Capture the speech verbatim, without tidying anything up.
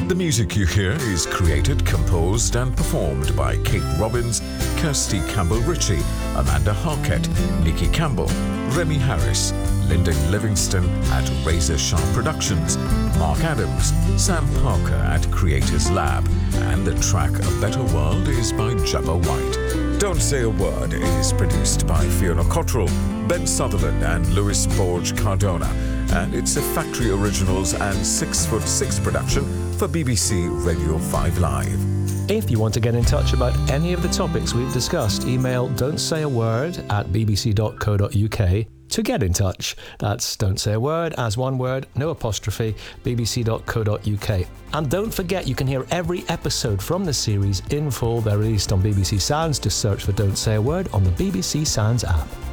The music you hear is created, composed and performed by Kate Robbins, Kirsty Campbell-Ritchie, Amanda Harkett, Nikki Campbell, Remy Harris, Lyndon Livingston at Razor Sharp Productions, Mark Adams, Sam Parker at Creators Lab, and the track A Better World is by Jabba White. Don't Say a Word is produced by Fiona Cottrell, Ben Sutherland and Louis Borge Cardona, and it's a Factory Originals and Six Foot Six production for B B C Radio five Live. If you want to get in touch about any of the topics we've discussed, email don't say a word at b b c dot co dot u k to get in touch. That's don't say a word as one word, no apostrophe, b b c dot co dot u k. And don't forget, you can hear every episode from the series in full. They're released on B B C Sounds. Just search for Don't Say a Word on the B B C Sounds app.